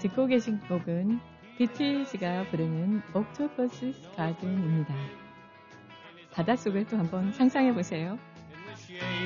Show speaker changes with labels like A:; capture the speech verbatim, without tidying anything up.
A: 듣고 계신 곡은 비틀즈가 부르는 옥토퍼스 가든입니다. 바닷속을 또 한번 상상해 보세요.